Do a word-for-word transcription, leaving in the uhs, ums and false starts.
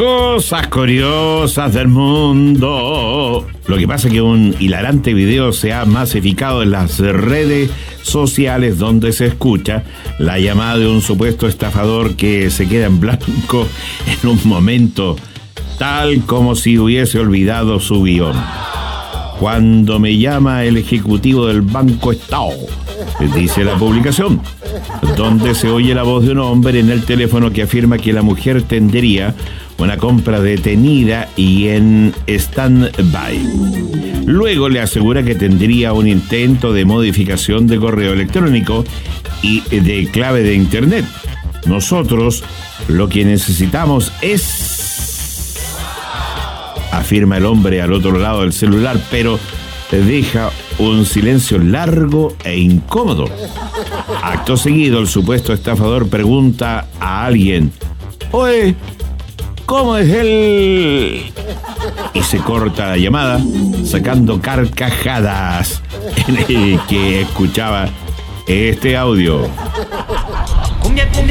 Cosas curiosas del mundo. Lo que pasa es que un hilarante video se ha masificado en las redes sociales donde se escucha la llamada de un supuesto estafador que se queda en blanco en un momento, tal como si hubiese olvidado su guión. Cuando me llama el ejecutivo del Banco Estado, dice la publicación, donde se oye la voz de un hombre en el teléfono que afirma que la mujer tendría una compra detenida y en stand-by. Luego le asegura que tendría un intento de modificación de correo electrónico y de clave de internet. Nosotros lo que necesitamos es, afirma el hombre al otro lado del celular, pero deja un silencio largo e incómodo. Acto seguido, el supuesto estafador pregunta a alguien: oye, ¿cómo es él? Y se corta la llamada, sacando carcajadas en el que escuchaba este audio. Cumbia, cumbia.